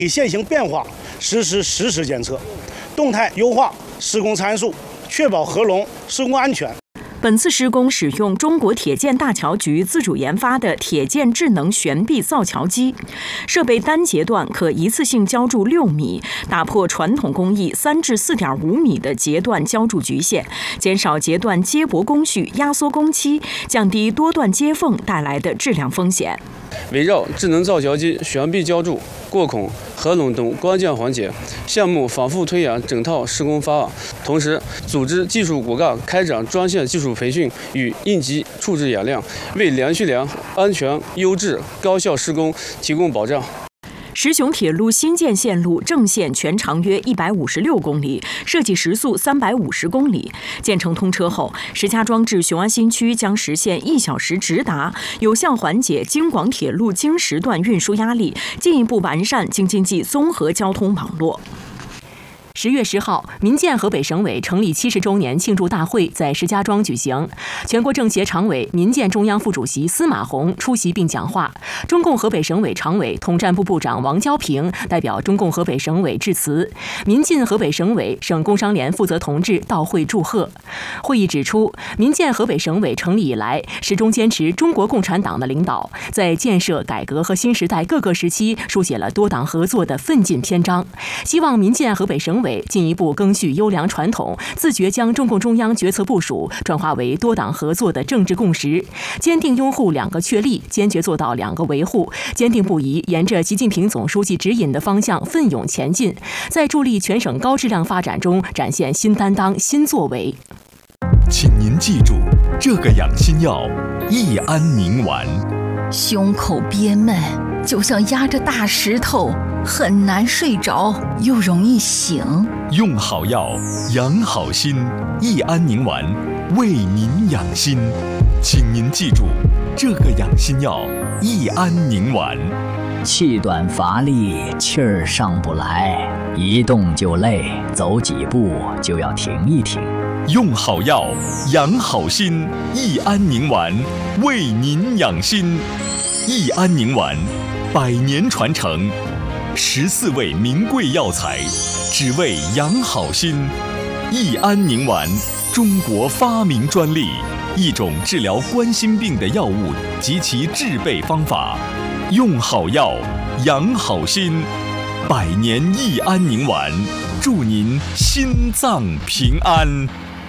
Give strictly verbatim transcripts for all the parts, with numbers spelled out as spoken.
以现行变化实施实时监测，动态优化施工参数，确保合龙施工安全。 本次施工使用中国铁建大桥局自主研发的铁建智能悬臂造桥机，设备单节段可一次性浇筑六米，打破传统工艺三至四点五米的节段浇筑局限，减少节段接驳工序、压缩工期，降低多段接缝带来的质量风险。 围绕智能造桥机悬臂浇筑、过孔、合拢等关键环节，项目反复推演整套施工方案，同时组织技术骨干开展专项技术培训与应急处置演练，为连续连安全、优质、高效施工提供保障。 石雄铁路新建线路正线全长约一百五十六公里，设计时速三百五十公里。建成通车后，石家庄至雄安新区将实现一小时直达，有效缓解京广铁路京石段运输压力，进一步完善京津冀综合交通网络。十月十号，民建河北省委成立七十周年庆祝大会在石家庄举行。全国政协常委、民建中央副主席司马洪出席并讲话。中共河北省委常委、统战部部长王娇平代表中共河北省委致辞，民进河北省委、省工商联负责同志到会祝贺。会议指出，民建河北省委成立以来，始终坚持中国共产党的领导，在建设、改革和新时代各个时期书写了多党合作的奋进篇章。希望民建河北省委进一步赓续优良传统，自觉将中共中央决策部署转化为多党合作的政治共识，坚定拥护两个确立，坚决做到两个维护，坚定不移沿着习近平总书记指引的方向奋勇前进，在助力全省高质量发展中展现新担当、新作为。 请您记住，这个养心药益安宁丸， 胸口憋闷，就像压着大石头，很难睡着，又容易醒。 用好药，养好心，益安宁丸为您养心。请您记住，这个养心药益安宁丸。 气短乏力，气儿上不来，一动就累，走几步就要停一停。 用好药，养好心，益安宁丸为您养心。益安宁丸，百年传承，十四味名贵药材，只为养好心。益安宁丸，中国发明专利，一种治疗冠心病的药物及其制备方法。用好药，养好心，百年益安宁丸，祝您心脏平安。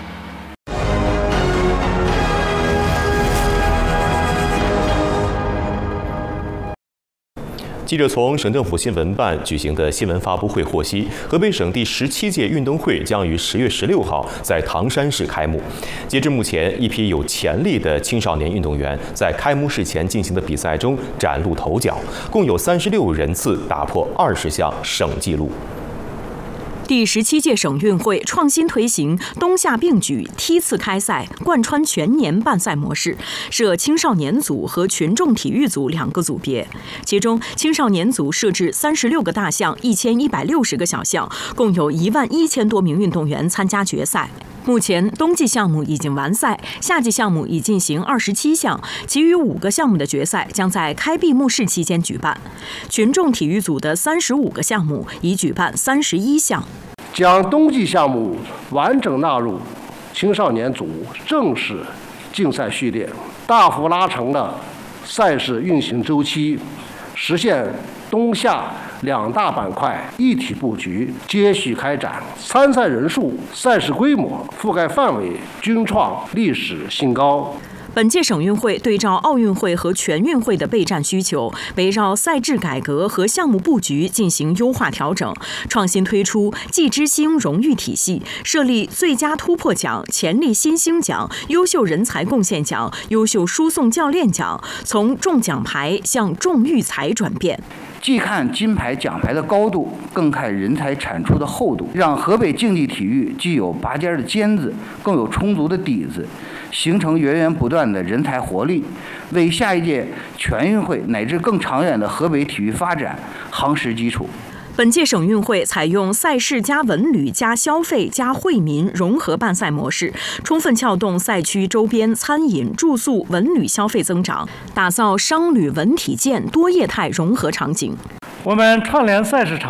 记者从省政府新闻办举行的新闻发布会获悉，河北省第十七届运动会将于十月十六号在唐山市开幕。截至目前，一批有潜力的青少年运动员在开幕式前进行的比赛中崭露头角，共有三十六人次打破二十项省纪录。 第十七届省运会创新推行冬夏并举梯次开赛，贯穿全年办赛模式，设青少年组和群众体育组两个组别。其中，青少年组设置三十六个大项、一千一百六十个小项，共有一万一千多名运动员参加决赛。目前，冬季项目已经完赛，夏季项目已进行二十七项，其余五个项目的决赛将在开闭幕式期间举办。群众体育组的三十五个项目已举办三十一项。 将冬季项目完整纳入青少年组正式竞赛序列，大幅拉长了赛事运行周期，实现冬夏两大板块一体布局，接续开展。参赛人数、赛事规模、覆盖范围均创历史新高。 本届省运会对照奥运会和全运会的备战需求，围绕赛制改革和项目布局进行优化调整，创新推出季之星荣誉体系，设立最佳突破奖、潜力新星奖、优秀人才贡献奖、优秀输送教练奖，从重奖牌向重育才转变。 既看金牌奖牌的高度，更看人才产出的厚度，让河北竞技体育既有拔尖的尖子，更有充足的底子，形成源源不断的人才活力，为下一届全运会乃至更长远的河北体育发展夯实基础。 本届省运会采用赛事加文旅加消费加惠民融合办赛模式，充分撬动赛区周边餐饮、住宿、文旅消费增长，打造商旅文体健多业态融合场景。 我们串联赛事场